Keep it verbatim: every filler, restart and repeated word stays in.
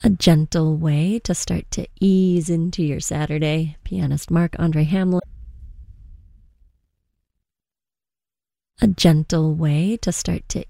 A gentle way to start to ease into your Saturday. Pianist Marc-Andre Hamelin. A gentle way to start to